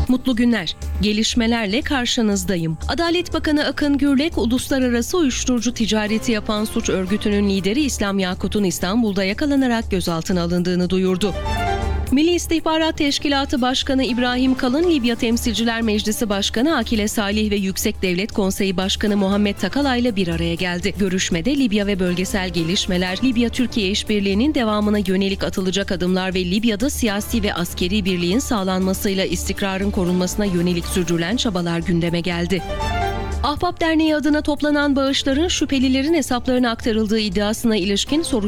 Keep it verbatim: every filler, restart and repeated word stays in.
Mutlu günler. Gelişmelerle karşınızdayım. Adalet Bakanı Akın Gürlek, uluslararası uyuşturucu ticareti yapan suç örgütünün lideri İslam Yakut'un İstanbul'da yakalanarak gözaltına alındığını duyurdu. Milli İstihbarat Teşkilatı Başkanı İbrahim Kalın, Libya Temsilciler Meclisi Başkanı Akile Salih ve Yüksek Devlet Konseyi Başkanı Muhammed Takalay ile bir araya geldi. Görüşmede Libya ve bölgesel gelişmeler, Libya-Türkiye işbirliğinin devamına yönelik atılacak adımlar ve Libya'da siyasi ve askeri birliğin sağlanmasıyla istikrarın korunmasına yönelik sürdürülen çabalar gündeme geldi. Ahbap Derneği adına toplanan bağışların şüphelilerin hesaplarına aktarıldığı iddiasına ilişkin soru